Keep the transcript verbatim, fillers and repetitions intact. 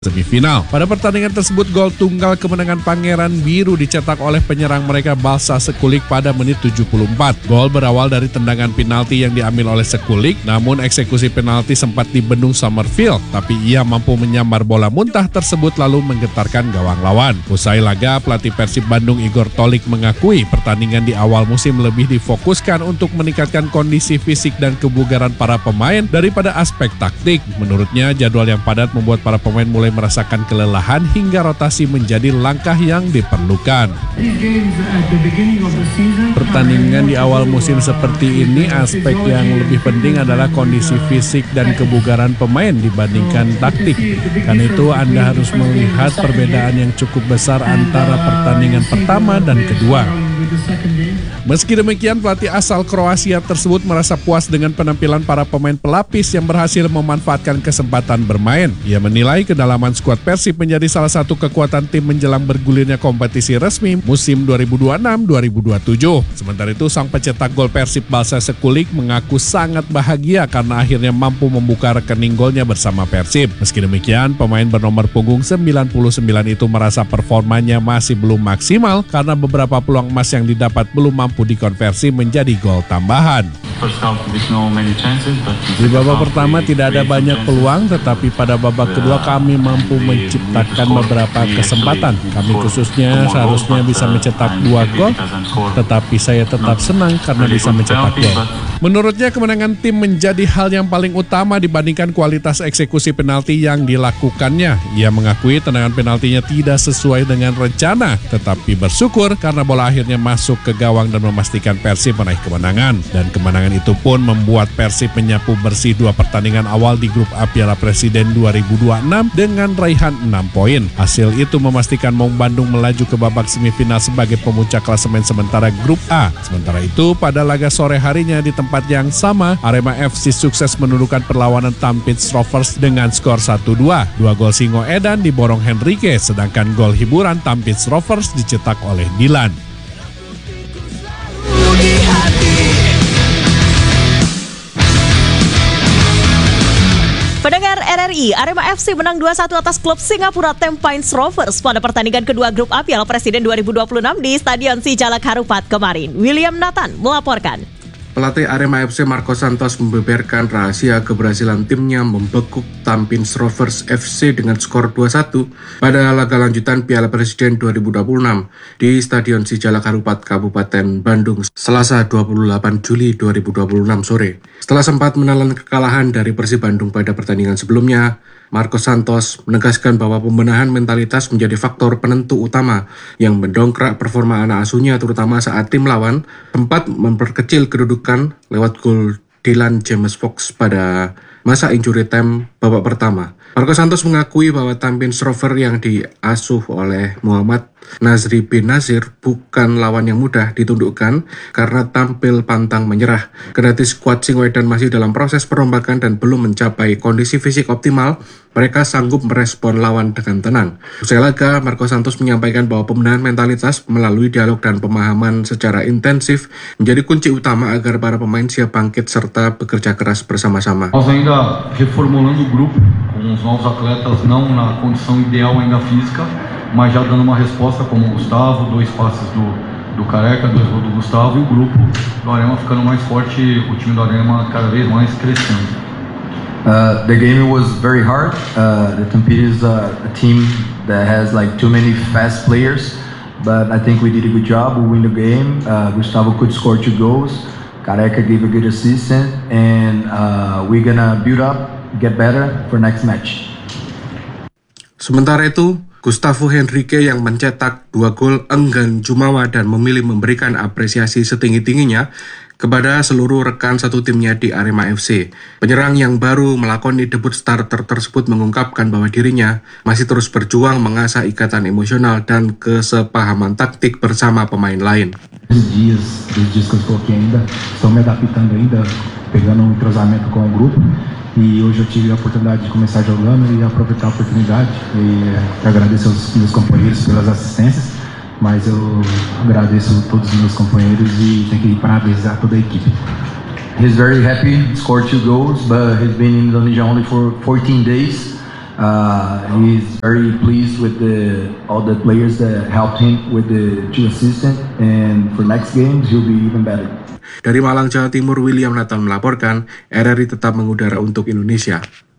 semifinal. Pada pertandingan tersebut, gol tunggal kemenangan Pangeran Biru dicetak oleh penyerang mereka Balsa Sekulik pada menit tujuh puluh empat. Gol berawal dari tendangan penalti yang diambil oleh Sekulik, namun eksekusi penalti sempat dibendung Summerfield, tapi ia mampu menyambar bola muntah tersebut lalu menggetarkan gawang lawan. Usai laga, pelatih Persib Bandung Igor Tolik mengakui pertandingan di awal musim lebih difokuskan untuk meningkatkan kondisi fisik dan kebugaran para pemain daripada aspek taktik. Menurutnya, jadwal yang padat membuat para pemain mulai merasakan kelelahan hingga rotasi menjadi langkah yang diperlukan. Pertandingan di awal musim seperti ini, aspek yang lebih penting adalah kondisi fisik dan kebugaran pemain dibandingkan taktik. Karena itu Anda harus melihat perbedaan yang cukup besar antara pertandingan pertama dan kedua. Meski demikian, pelatih asal Kroasia tersebut merasa puas dengan penampilan para pemain pelapis yang berhasil memanfaatkan kesempatan bermain. Ia menilai kedalaman skuad Persib menjadi salah satu kekuatan tim menjelang bergulirnya kompetisi resmi musim dua ribu dua puluh enam dua ribu dua puluh tujuh. Sementara itu, sang pencetak gol Persib Balsa Sekulik mengaku sangat bahagia karena akhirnya mampu membuka rekening golnya bersama Persib. Meski demikian, pemain bernomor punggung sembilan puluh sembilan itu merasa performanya masih belum maksimal karena beberapa peluang emas yang didapat belum mampu dikonversi menjadi gol tambahan. Di babak pertama tidak ada banyak peluang, tetapi pada babak kedua kami mampu menciptakan beberapa kesempatan. Kami khususnya seharusnya bisa mencetak dua gol, tetapi saya tetap senang karena bisa mencetak gol. Menurutnya, kemenangan tim menjadi hal yang paling utama dibandingkan kualitas eksekusi penalti yang dilakukannya. Ia mengakui tendangan penaltinya tidak sesuai dengan rencana, tetapi bersyukur karena bola akhirnya masuk ke gawang dan memastikan Persib meraih kemenangan. Dan kemenangan itu pun membuat Persib menyapu bersih dua pertandingan awal di grup A Piala Presiden dua ribu dua puluh enam dengan raihan enam poin. Hasil itu memastikan Maung Bandung melaju ke babak semifinal sebagai pemuncak klasemen sementara grup A. Sementara itu, pada laga sore harinya di tempat yang sama, Arema F C sukses menundukkan perlawanan Tampines Rovers dengan skor satu dua. Dua gol Singo Edan diborong Henrique, sedangkan gol hiburan Tampines Rovers dicetak oleh Dilan. Pendengar R R I, Arema F C menang dua satu atas klub Singapura Tampines Rovers pada pertandingan kedua grup A Piala Presiden dua ribu dua puluh enam di Stadion Sijalak Harupat kemarin. William Nathan melaporkan. Pelatih Arema F C Marco Santos membeberkan rahasia keberhasilan timnya membekuk Tampines Rovers F C dengan skor dua satu pada laga lanjutan Piala Presiden dua ribu dua puluh enam di Stadion Sijalak Harupat, Kabupaten Bandung, Selasa dua puluh delapan Juli dua ribu dua puluh enam sore. Setelah sempat menelan kekalahan dari Persib Bandung pada pertandingan sebelumnya, Marco Santos menegaskan bahwa pembenahan mentalitas menjadi faktor penentu utama yang mendongkrak performa anak asuhnya, terutama saat tim lawan sempat memperkecil kedudukan lewat gol Dylan James Fox pada masa injury time babak pertama. Marco Santos mengakui bahwa Tampines Rovers yang diasuh oleh Muhammad Nazri bin Nasir bukan lawan yang mudah ditundukkan karena tampil pantang menyerah. Kendati skuad Singoedan masih dalam proses perombakan dan belum mencapai kondisi fisik optimal, mereka sanggup merespon lawan dengan tenang. Usai laga, Marco Santos menyampaikan bahwa pembenahan mentalitas melalui dialog dan pemahaman secara intensif menjadi kunci utama agar para pemain siap bangkit serta bekerja keras bersama-sama. Nós ainda reformulando o grupo com os novos atletas, não na condição ideal ainda física, mas já dando uma resposta como o Gustavo, dois passes do, do Careca, dois gols do Gustavo, e o grupo do Arema ficando mais forte, o time do Arema cada vez mais crescendo. Uh, the game was very hard. Uh, the Tampines is uh, a team that has like too many fast players, but I think we did a good job. We win the game. Uh, Gustavo could score two goals. Careca gave a good assistant, and uh, we're gonna build up, get better for next match. Sementara itu, Gustavo Henrique yang mencetak dua gol enggan jumawa dan memilih memberikan apresiasi setinggi-tingginya kepada seluruh rekan satu timnya di Arema F C. Penyerang yang baru melakoni debut starter tersebut mengungkapkan bahwa dirinya masih terus berjuang mengasah ikatan emosional dan kesepahaman taktik bersama pemain lain. Dias, os dias que eu estou aqui ainda, estou me adaptando ainda, pegando um entrosamento com o grupo. E hoje eu tive a oportunidade de começar jogando e aproveitar a oportunidade. E agradeço aos meus companheiros pelas assistências, mas eu agradeço a todos os meus companheiros e tenho que parabenizar toda a equipe. He's very happy, scored two goals, but he's been in Indonesia only for fourteen days. Uh, he's very pleased with the all the players that helped him with the two assistants, and for next games he'll be even better. Dari Malang, Jawa Timur, William Nathan melaporkan, R R I tetap mengudara untuk Indonesia.